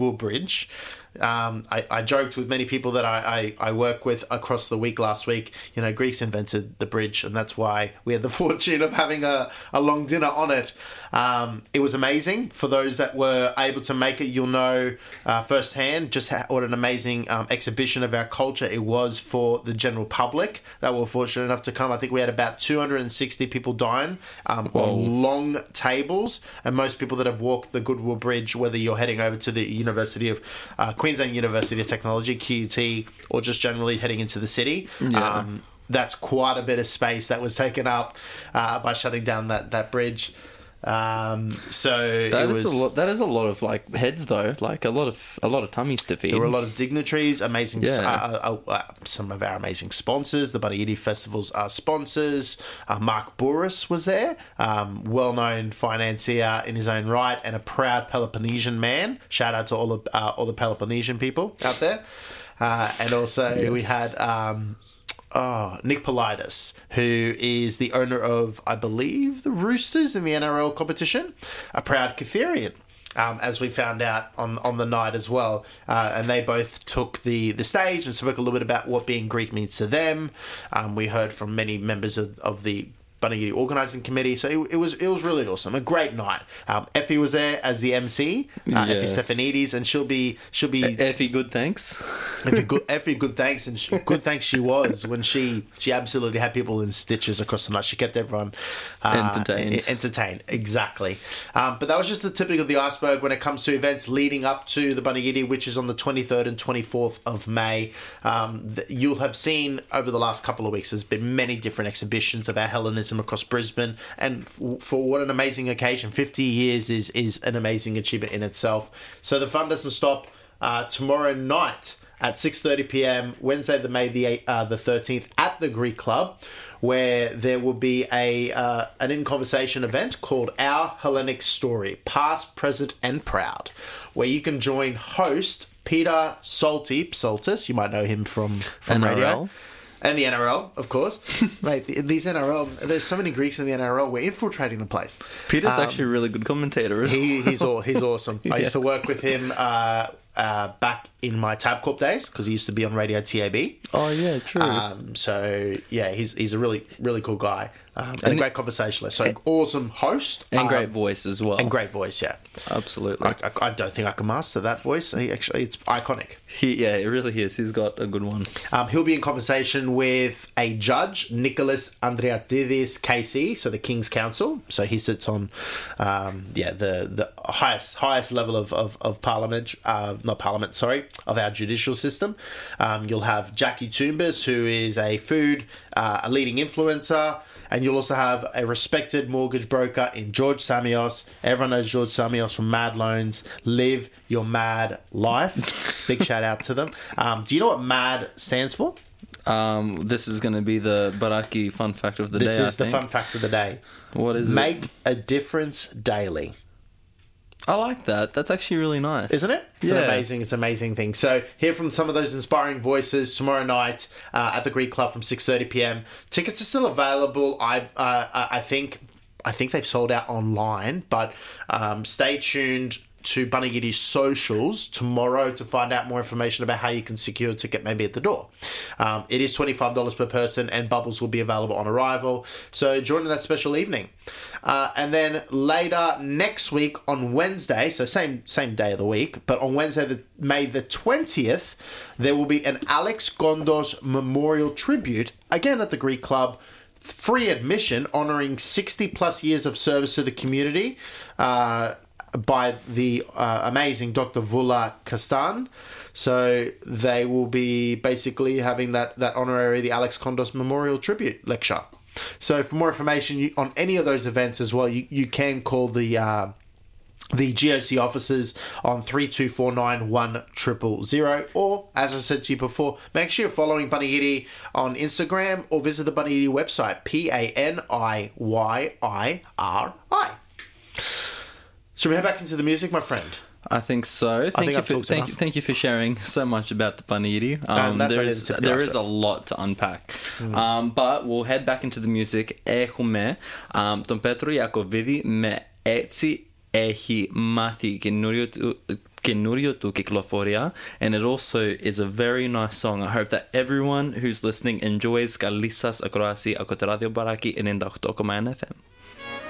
Goodwill Bridge. I joked with many people that I work with across the week last week. You know, Greeks invented the bridge, and that's why we had the fortune of having a long dinner on it. It was amazing. For those that were able to make it, you'll know firsthand just what an amazing exhibition of our culture it was for the general public that were fortunate enough to come. I think we had about 260 people dine on long tables, and most people that have walked the Goodwill Bridge, whether you're heading over to the University of Queensland University of Technology, QUT, or just generally heading into the city. Yeah. That's quite a bit of space that was taken up by shutting down that bridge. So that is a lot of like heads though, like a lot of tummies to feed. There were a lot of dignitaries, amazing, some of our amazing sponsors. The Baniyidi Festival's sponsors. Mark Bouris was there, well-known financier in his own right, and a proud Peloponnesian man. Shout out to all the Peloponnesian people out there. And also we had Nick Politis, who is the owner of, I believe, the Roosters in the NRL competition, a proud Catherian, as we found out on the night as well. And they both took the stage and spoke a little bit about what being Greek means to them. We heard from many members of the Baniyidi organising committee, so it was really awesome. A great night. Effie was there as the MC, Effie Stefanidis, and she'll be Effie. Good thanks. Effie, good thanks, and good thanks she was when she absolutely had people in stitches across the night. She kept everyone entertained. Exactly. But that was just the tip of the iceberg when it comes to events leading up to the Baniyidi, which is on the 23rd and 24th of May. You'll have seen over the last couple of weeks there's been many different exhibitions of our Hellenism across Brisbane, and for what an amazing occasion. 50 years is an amazing achievement in itself. So the fun doesn't stop. Tomorrow night at 6:30 p.m, Wednesday the May the 13th at the Greek Club, where there will be an in conversation event called Our Hellenic Story, Past, Present and Proud, where you can join host Peter Psaltis. You might know him from NRL. radio. And the NRL, of course. Mate, these NRL, there's so many Greeks in the NRL, we're infiltrating the place. Peter's actually a really good commentator as well. He's awesome. I used to work with him back in my Tabcorp days, because he used to be on Radio TAB. Oh, yeah, true. So, yeah, he's a really, really cool guy. And a great conversationalist. So, awesome host. And great voice as well. And great voice, yeah. Absolutely. I don't think I can master that voice. It's iconic. It really is. He's got a good one. He'll be in conversation with a judge, Nicholas Andriatidis KC, so the King's Council. So he sits on, the highest level of Parliament, of our judicial system. You'll have Jackie Toombas, who is a leading influencer, and you'll also have a respected mortgage broker in George Samios. Everyone knows George Samios from Mad Loans. Live your mad life. Big shout out to them. Do you know what MAD stands for? This is going to be the Baraki fun fact of the day. This is the fun fact of the day. What is it? Make a difference daily. I like that. That's actually really nice. Isn't it? It's an amazing thing. So hear from some of those inspiring voices tomorrow night at the Greek Club from 6:30 p.m. Tickets are still available. I think they've sold out online, but stay tuned to Banayidi's socials tomorrow to find out more information about how you can secure a ticket maybe at the door. It is $25 per person, and bubbles will be available on arrival. So join in that special evening. And then later next week on Wednesday, so same day of the week, but on Wednesday, May the 20th, there will be an Alex Gondos Memorial Tribute, again at the Greek Club. Free admission, honouring 60 plus years of service to the community, by the amazing Dr. Vula Kastan. So they will be basically having that honorary, the Alex Gondos Memorial Tribute lecture. So for more information on any of those events as well, you can call the GOC officers on 3249 1000, or, as I said to you before, make sure you're following Baniyidi on Instagram or visit the Baniyidi website, PANIYIRI. Should we head back into the music, my friend? I think so. Thank you for sharing so much about the Baniyidi. There is a lot to unpack. But we'll head back into the music. Έχουμε τον Πέτρο Ιακωβίδη με έτσι έχει μάθει καινούριο του κυκλοφορία, and it also is a very nice song. I hope that everyone who's listening enjoys. Καλή σας ακρόαση από το ραδιομπαράκι 98,1 FM.